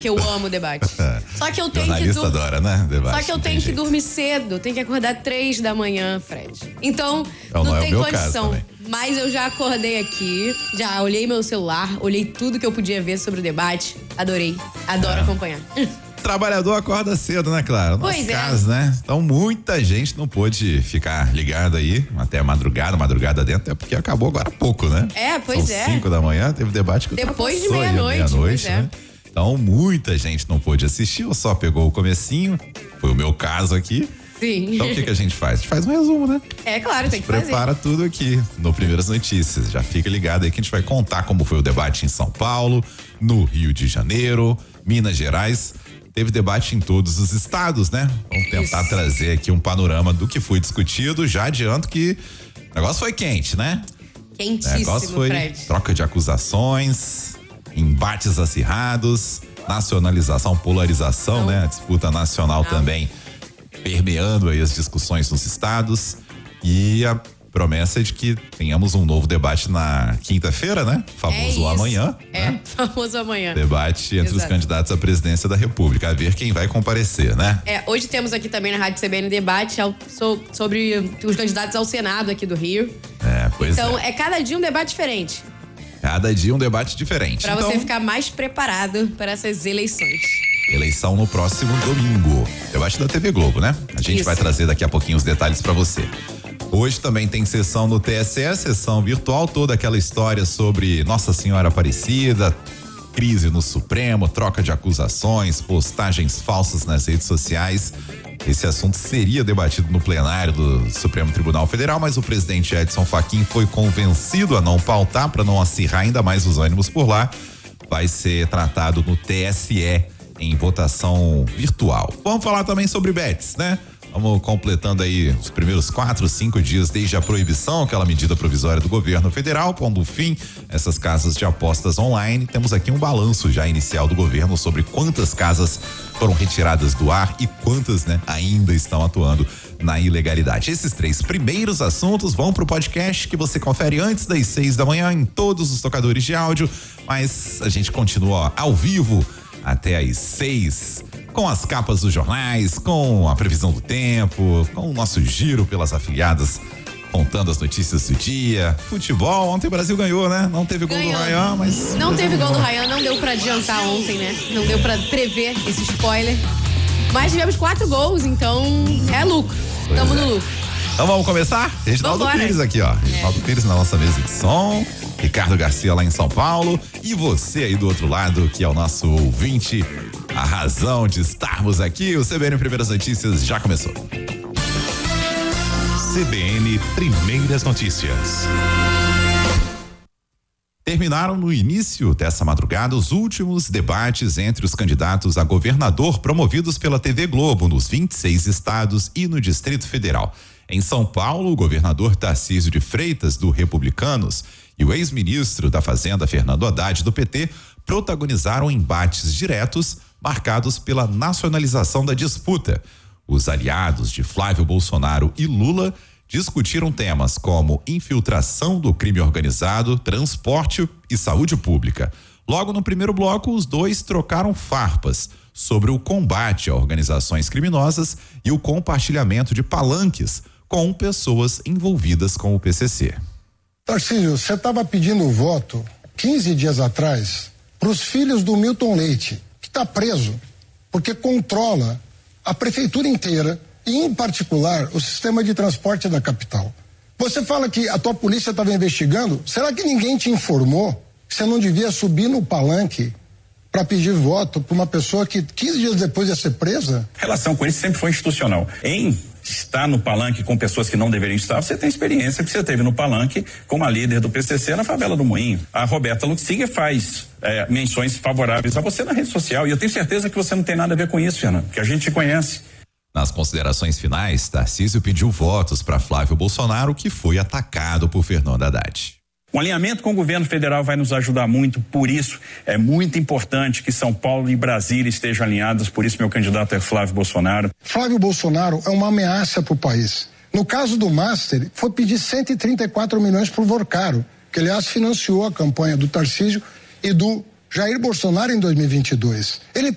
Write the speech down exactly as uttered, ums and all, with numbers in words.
que eu amo debate. Só que eu tenho Jornalista que... adora, né? Debate. Só que eu tenho que jeito. dormir cedo, tenho que acordar três da manhã, Fred. Então, então não, não tem é condição. Mas eu já acordei aqui, já olhei meu celular, olhei tudo que eu podia ver sobre o debate. Adorei, adoro é. acompanhar. Trabalhador acorda cedo, né, Clara? Nosso Pois é. caso, né? Então muita gente não pôde ficar ligado aí até a madrugada, madrugada dentro, até porque acabou agora há pouco, né? É, pois São é. cinco da manhã, teve debate que depois de meia-noite, meia-noite, meia né? é. Então muita gente não pôde assistir, ou só pegou o comecinho, foi o meu caso aqui. Sim. Então o que, que a gente faz? A gente faz um resumo, né? É claro, tem que fazer. Prepara tudo aqui no Primeiras Notícias. Já fica ligado aí que a gente vai contar como foi o debate em São Paulo, no Rio de Janeiro, Minas Gerais. Teve debate em todos os estados, né? Vamos tentar Isso. trazer aqui um panorama do que foi discutido. Já adianto que o negócio foi quente, né? Quentíssimo, o negócio foi Fred. Troca de acusações, embates acirrados, nacionalização, polarização, Não. né? A disputa nacional Não. também permeando aí as discussões nos estados e a promessa é de que tenhamos um novo debate na quinta-feira, né? Famoso é amanhã. É, né? famoso amanhã. Debate entre Exato. os candidatos à presidência da República, a ver quem vai comparecer, né? É, hoje temos aqui também na Rádio C B N debate ao, so, sobre os candidatos ao Senado aqui do Rio. É, pois então, é. é cada dia um debate diferente. Cada dia um debate diferente. Pra então, você ficar mais preparado para essas eleições. Eleição no próximo domingo. Debate da T V Globo, né? A gente Isso. vai trazer daqui a pouquinho os detalhes pra você. Hoje também tem sessão no T S E, sessão virtual, toda aquela história sobre Nossa Senhora Aparecida, crise no Supremo, troca de acusações, postagens falsas nas redes sociais. Esse assunto seria debatido no plenário do Supremo Tribunal Federal, mas o presidente Edson Fachin foi convencido a não pautar para não acirrar ainda mais os ânimos por lá. Vai ser tratado no T S E em votação virtual. Vamos falar também sobre bets, né? Vamos completando aí os primeiros quatro, cinco dias desde a proibição, aquela medida provisória do governo federal, pondo fim a essas casas de apostas online. Temos aqui um balanço já inicial do governo sobre quantas casas foram retiradas do ar e quantas, né, ainda estão atuando na ilegalidade. Esses três primeiros assuntos vão pro podcast que você confere antes das seis da manhã em todos os tocadores de áudio, mas a gente continua ao vivo até às seis, com as capas dos jornais, com a previsão do tempo, com o nosso giro pelas afiliadas, contando as notícias do dia. Futebol, ontem o Brasil ganhou, né? Não teve gol ganhou. do Ryan, mas... Não teve gol do Ryan, não deu pra adiantar ontem, né? Não deu pra prever esse spoiler. Mas tivemos quatro gols, então é lucro. Pois Tamo é. no lucro. Então vamos começar? Reginaldo Pires aqui, ó. Reginaldo é. Pires na nossa mesa de som. Ricardo Garcia lá em São Paulo e você aí do outro lado, que é o nosso ouvinte, a razão de estarmos aqui. O C B N Primeiras Notícias já começou. C B N Primeiras Notícias. Terminaram no início dessa madrugada os últimos debates entre os candidatos a governador promovidos pela T V Globo nos vinte e seis estados e no Distrito Federal. Em São Paulo, o governador Tarcísio de Freitas, do Republicanos, e o ex-ministro da Fazenda, Fernando Haddad, do P T, protagonizaram embates diretos marcados pela nacionalização da disputa. Os aliados de Flávio Bolsonaro e Lula discutiram temas como infiltração do crime organizado, transporte e saúde pública. Logo no primeiro bloco, os dois trocaram farpas sobre o combate a organizações criminosas e o compartilhamento de palanques com pessoas envolvidas com o P C C. Tarcísio, você estava pedindo voto quinze dias atrás para os filhos do Milton Leite, que está preso, porque controla a prefeitura inteira e, em particular, o sistema de transporte da capital. Você fala que a tua polícia estava investigando, será que ninguém te informou que você não devia subir no palanque para pedir voto para uma pessoa que quinze dias depois ia ser presa? A relação com ele sempre foi institucional. Em estar no palanque com pessoas que não deveriam estar, você tem experiência que você teve no palanque como a líder do P C C na favela do Moinho. A Roberta Luxiga faz é, menções favoráveis a você na rede social e eu tenho certeza que você não tem nada a ver com isso, Fernando, que a gente te conhece. Nas considerações finais, Tarcísio pediu votos para Flávio Bolsonaro, que foi atacado por Fernando Haddad. O alinhamento com o governo federal vai nos ajudar muito, por isso é muito importante que São Paulo e Brasília estejam alinhadas, por isso meu candidato é Flávio Bolsonaro. Flávio Bolsonaro é uma ameaça para o país. No caso do Master, foi pedir cento e trinta e quatro milhões para o Vorcaro, que aliás financiou a campanha do Tarcísio e do Jair Bolsonaro em dois mil e vinte e dois. Ele